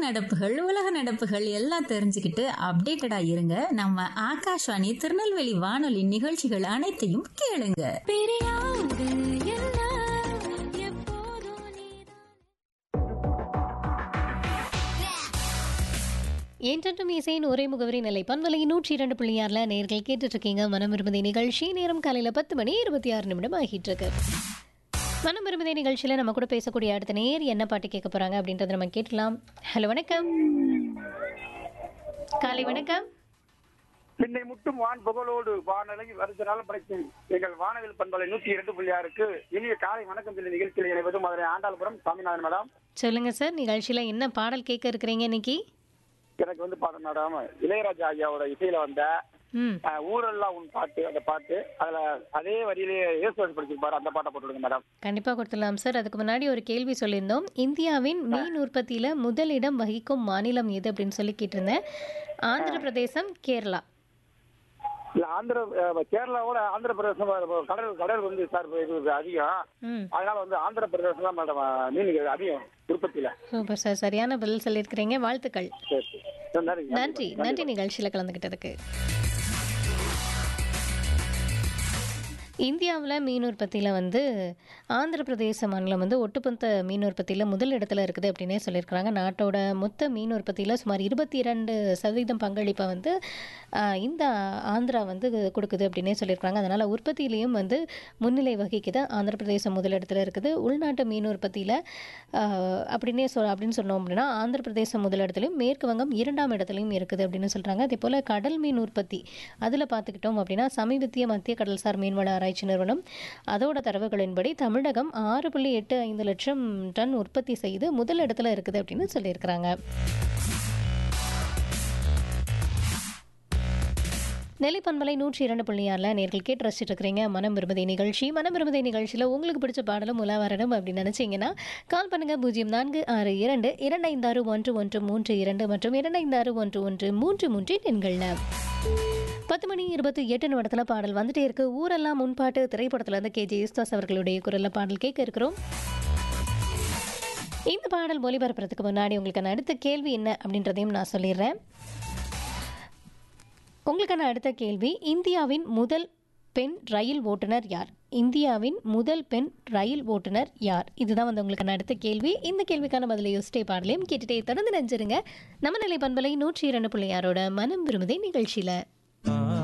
நடப்புகள், உலக நடப்புகள் எல்லாம் தெரிஞ்சுக்கிட்டு அப்டேட்டடா இருங்க. நம்ம ஆகாஷ்வாணி திருநெல்வேலி வானொலி நிகழ்ச்சிகள் அனைத்தையும் கேளுங்க. என்றென்றும் இசையின் ஒரே முகவரி நிலை பண்பலை 102.6 நேர்கள் கேட்டுட்டு இருக்கீங்க. மனம் விரும்புதே நிகழ்ச்சி. நேரம் காலையில 10:26 ஆகிட்டு இருக்கு. மனம் விரும்புதே நிகழ்ச்சியில நம்ம கூட பேசக்கூடிய அடுத்த நேர் என்ன பாட்டு கேட்க போறாங்க அப்படின்றத நம்ம கேட்கலாம். ஹலோ, வணக்கம். காலை வணக்கம். பின்னை முட்டும் வான் புகழோடு வானலை வருஷனாலும் படைக்கும் எங்கள் வானவில் பண்பலை 102.6க்கு இனிய காலை வணக்கம் சொல்லி நிகழ்ச்சியில் இணைவது மதுரை ஆண்டாள்புரம் சாமிநாதன் மேடம். சொல்லுங்க சார், நிகழ்ச்சியில என்ன பாடல் கேட்க இருக்கிறீங்க இன்னைக்கு? எனக்கு வந்து பாடம் மேடம், இளையராஜா ஐயாவோட இசையில வந்த ஊரெல்லாம் உன் பாட்டு, அந்த பாட்டு அதுல அதே வரியிலேயே இயேசுதாஸ் படிச்சிருப்பாரு, அந்த பாட்டை போட்டுடுங்க மேடம். கண்டிப்பா கொடுத்துடலாம் சார். அதுக்கு முன்னாடி ஒரு கேள்வி சொல்லியிருந்தோம். இந்தியாவின் மீன் உற்பத்தியில முதலிடம் வகிக்கும் மாநிலம் எது அப்படின்னு சொல்லி கேட்டிருந்தேன். ஆந்திர பிரதேசம், கேரளா. இல்ல, கேரளாவோட ஆந்திர பிரதேசம் கடல் வந்து சார் இது அதிகம். அதனால வந்து ஆந்திர பிரதேசம் தான் மேடம் மீன் அதிகம் உற்பத்தியில. சூப்பர் சார், சரியான பதில் சொல்லியிருக்கிறீங்க. வாழ்த்துக்கள். நன்றி நன்றி நிகழ்ச்சியில கலந்துக்கிட்டதுக்கு. இந்தியாவில் மீன் உற்பத்தியில் வந்து ஆந்திர பிரதேச மாநிலம் வந்து ஒட்டுமொத்த மீன் உற்பத்தியில் முதல் இடத்துல இருக்குது அப்படின்னே சொல்லியிருக்கிறாங்க. நாட்டோட மொத்த மீன் உற்பத்தியில் சுமார் 22% பங்களிப்பை வந்து இந்த ஆந்திரா வந்து கொடுக்குது அப்படின்னே சொல்லியிருக்கிறாங்க. அதனால் உற்பத்தியிலையும் வந்து முன்னிலை வகிக்குது. ஆந்திர பிரதேசம் முதல் இடத்துல இருக்குது. உள்நாட்டு மீன் உற்பத்தியில் அப்படின்னு சொன்னோம் அப்படின்னா ஆந்திர பிரதேசம் முதல் இடத்துலையும் மேற்கு வங்கம் 2ஆம் இடத்துலையும் இருக்குது அப்படின்னு சொல்கிறாங்க. அதே போல் கடல் மீன் உற்பத்தி அதில் பார்த்துக்கிட்டோம் அப்படின்னா சமீபத்திய மத்திய கடல்சார் மீன்வள ஆராய்ச்சி நிறுவனம் அதோட தரவுகளின்படி தமிழகம் 6.85 லட்சம் டன் உற்பத்தி செய்து முதல் இடத்துல இருக்குது அப்படின்னு சொல்லியிருக்கிறாங்க. நெல்லை பண்பலை 102.6 நேர்கள் கேட்டு ரசிச்சுட்டு இருக்கிறீங்க மனம் விரும்புதே நிகழ்ச்சி. மனம் விரும்புதே நிகழ்ச்சியில் உங்களுக்கு பிடிச்ச பாடலும் உலா வரணும் அப்படின்னு நினைச்சீங்கன்னா கால் பண்ணுங்க. 0462256113 மற்றும் 256113 எண்கள்ல 10:28 பாடல் வந்துட்டே இருக்கு. ஊரெல்லாம் முன்பாட்டு திரைப்படத்துல இருந்து KJ யேசுதாஸ் அவர்களுடைய குரல்ல பாடல் கேட்க இருக்கிறோம். இந்த பாடல் ஒளிபரப்புறதுக்கு முன்னாடி உங்களுக்கான அடுத்த கேள்வி என்ன அப்படின்றதையும் நான் சொல்லிடுறேன். உங்களுக்கான அடுத்த கேள்வி, இந்தியாவின் முதல் பெண் ரயில் ஓட்டுநர் யார்? இந்தியாவின் முதல் பெண் ரயில் ஓட்டுநர் யார்? இதுதான் வந்து உங்களுக்கான அடுத்த கேள்வி. இந்த கேள்விக்கான பதிலை யோசிட்டே பாடலையும் கேட்டுட்டே தொடர்ந்து நினைச்சிருங்க நம்ம நிலை பண்பலை 102.6 மனம் விரும்புதே நிகழ்ச்சியில.